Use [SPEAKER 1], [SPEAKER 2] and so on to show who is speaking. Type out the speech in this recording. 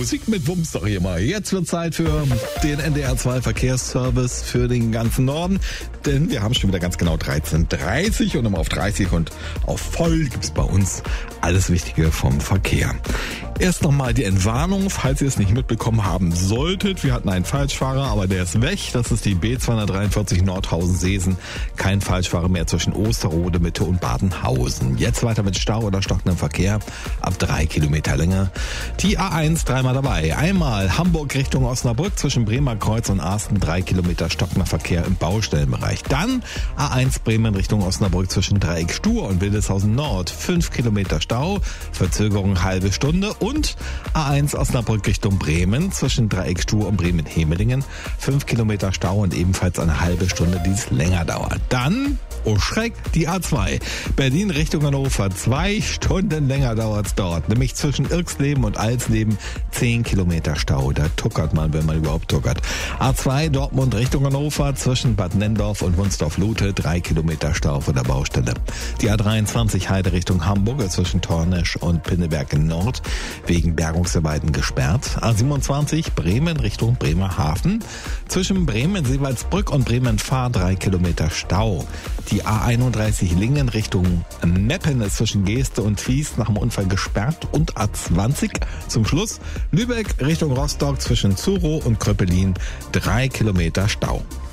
[SPEAKER 1] Musik mit Wumms doch hier mal. Jetzt wird Zeit für den NDR 2 Verkehrsservice für den ganzen Norden. Denn wir haben schon wieder ganz genau 13:30 und immer auf 30 und auf voll gibt's bei uns alles Wichtige vom Verkehr. Erst nochmal die Entwarnung, falls ihr es nicht mitbekommen haben solltet. Wir hatten einen Falschfahrer, aber der ist weg. Das ist die B243 Nordhausen-Seesen. Kein Falschfahrer mehr zwischen Osterode, Mitte und Badenhausen. Jetzt weiter mit Stau oder stockendem Verkehr ab 3 Kilometer Länge. Die A1 dreimal dabei. Einmal Hamburg Richtung Osnabrück zwischen Bremer Kreuz und Arsten 3 Kilometer stockender Verkehr im Baustellenbereich. Dann A1 Bremen Richtung Osnabrück zwischen Dreieck Stur und Wildeshausen Nord 5 Kilometer Stau, Verzögerung halbe Stunde. Und A1 Osnabrück Richtung Bremen zwischen Dreieck Stur und Bremen-Hemelingen 5 Kilometer Stau und ebenfalls eine halbe Stunde, die es länger dauert. Dann, oh Schreck, die A2 Berlin Richtung Hannover 2 Stunden länger dauert's dort, nämlich zwischen Irxleben und Alsleben 10 Kilometer Stau. Da tuckert man, wenn man überhaupt tuckert. A2 Dortmund Richtung Hannover zwischen Bad Nenndorf und Wunsdorf-Lute 3 Kilometer Stau vor der Baustelle. Die A23 Heide Richtung Hamburg zwischen Tornesch und Pinneberg Nord wegen Bergungsarbeiten gesperrt. A27 Bremen Richtung Bremerhaven zwischen Bremen-Seewaldsbrück und Bremen-Fahr 3 Kilometer Stau. Die A31 Lingen Richtung Meppen ist zwischen Geeste und Vries nach dem Unfall gesperrt und A20 zum Schluss Lübeck Richtung Rostock zwischen Zuro und Kröpelin 3 Kilometer Stau.